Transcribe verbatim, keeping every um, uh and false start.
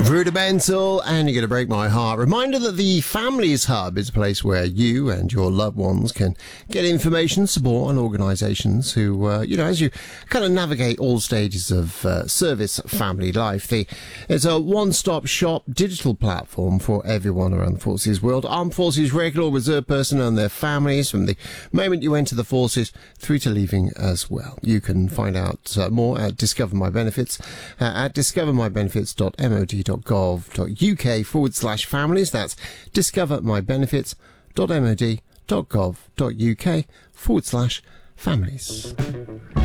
Rudimental, and you're going to break my heart. Reminder that the Families Hub is a place where you and your loved ones can get information, support, and organisations who, uh, you know, as you kind of navigate all stages of uh, service family life. The, it's a one-stop shop digital platform for everyone around the Forces world. Armed Forces regular or reserve personnel and their families from the moment you enter the Forces through to leaving as well. You can find out uh, more at Discover My Benefits uh, at discover my benefits dot mod dot gov.uk forward slash families. That's discovermybenefits.mod.gov.uk forward slash families.